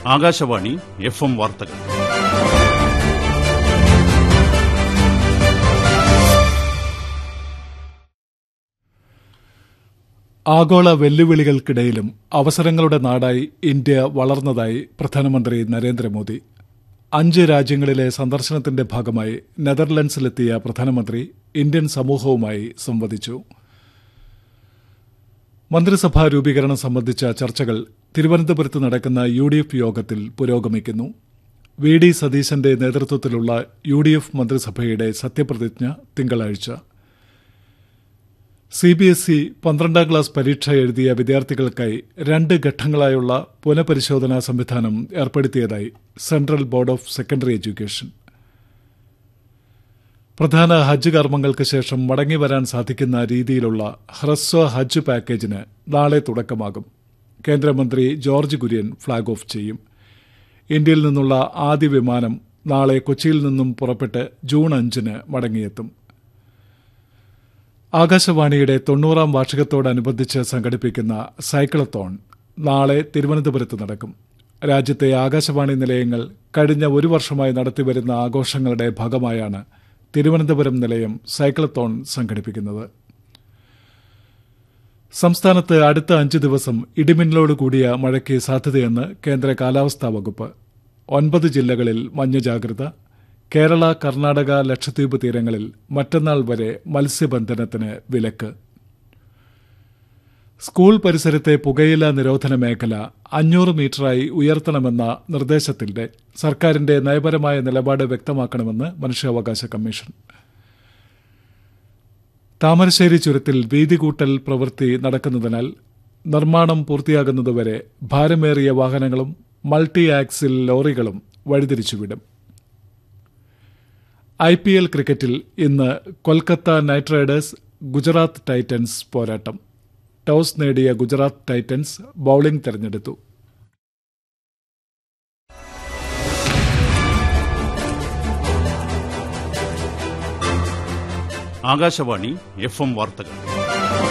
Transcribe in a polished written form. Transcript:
Akashvani FM വാർത്തകൾ. ആഗോള വെല്ലുവിളികൾക്കിടയിലും അവസരങ്ങളുടെ നാടായി India വളർന്നതായി പ്രധാനമന്ത്രി നരേന്ദ്രമോദി. 5 രാജ്യങ്ങളിലെ സന്ദർശനത്തിന്റെ ഭാഗമായി നെതർലൻഡ്സിലെത്തിയ പ്രധാനമന്ത്രി ഇന്ത്യൻ സമൂഹവുമായി സംവദിച്ചു. മന്ത്രിസഭാ രൂപീകരണം സംബന്ധിച്ച ചർച്ചകൾ തിരുവനന്തപുരത്ത് നടക്കുന്ന UDF യോഗത്തിൽ പുരോഗമിക്കുന്നു. VD സതീശന്റെ നേതൃത്വത്തിലുള്ള UDF മന്ത്രിസഭയുടെ സത്യപ്രതിജ്ഞ തിങ്കളാഴ്ച. CBSE 12ാം ക്ലാസ് പരീക്ഷ എഴുതിയ വിദ്യാർത്ഥികൾക്കായി 2 ഘട്ടങ്ങളായുള്ള പുനഃപരിശോധനാ സംവിധാനം ഏർപ്പെടുത്തിയതായി central board of secondary education. പ്രധാന ഹജ്ജ് കർമ്മങ്ങൾക്ക് ശേഷം മടങ്ങിവരാൻ സാധിക്കുന്ന രീതിയിലുള്ള ഹ്രസ്വ ഹജ്ജ് പാക്കേജിന് നാളെ തുടക്കമാകും. കേന്ദ്രമന്ത്രി ജോർജ് കുര്യൻ ഫ്ളാഗ് ഓഫ് ചെയ്യും. ഇന്ത്യയിൽ നിന്നുള്ള ആദ്യ വിമാനം നാളെ കൊച്ചിയിൽ നിന്നും പുറപ്പെട്ട് ജൂൺ 5-ന് മടങ്ങിയെത്തും. ആകാശവാണിയുടെ 90ാം വാർഷികത്തോടനുബന്ധിച്ച് സംഘടിപ്പിക്കുന്ന സൈക്ലത്തോൺ നാളെ തിരുവനന്തപുരത്ത് നടക്കും. രാജ്യത്തെ ആകാശവാണി നിലയങ്ങൾ കഴിഞ്ഞ 1 വർഷമായി നടത്തിവരുന്ന ആഘോഷങ്ങളുടെ ഭാഗമായാണ് തിരുവനന്തപുരം നിലയം സൈക്ലത്തോൺ സംഘടിപ്പിക്കുന്നത്. സംസ്ഥാനത്ത് അടുത്ത 5 ദിവസം ഇടിമിന്നലോട് കൂടിയ മഴയ്ക്ക് സാധ്യതയെന്ന് കേന്ദ്ര കാലാവസ്ഥാ വകുപ്പ്. 9 ജില്ലകളിൽ മഞ്ഞ ജാഗ്രത. കേരള, കർണാടക, ലക്ഷദ്വീപ് തീരങ്ങളിൽ മറ്റന്നാൾ വരെ മത്സ്യബന്ധനത്തിന് വിലക്ക്. സ്കൂൾ പരിസരത്തെ പുകയില നിരോധന മേഖല 500 മീറ്ററായി ഉയർത്തണമെന്ന നിർദ്ദേശത്തിന്റെ സർക്കാരിന്റെ നയപരമായ നിലപാട് വ്യക്തമാക്കണമെന്ന് മനുഷ്യാവകാശ കമ്മീഷൻ. താമരശ്ശേരി ചുരത്തിൽ വീതികൂട്ടൽ പ്രവൃത്തി നടക്കുന്നതിനാൽ നിർമ്മാണം പൂർത്തിയാകുന്നതുവരെ ഭാരമേറിയ വാഹനങ്ങളും മൾട്ടി ആക്സിൽ ലോറികളും വഴിതിരിച്ചുവിടും. IPL ക്രിക്കറ്റിൽ ഇന്ന് Kolkata night Riders Gujarat Titans പോരാട്ടം. ടോസ് നേടിയ ഗുജറാത്ത് ടൈറ്റൻസ് ബൌളിംഗ് തെരഞ്ഞെടുത്തു. ആകാശവാണി FM വാർത്തകൾ.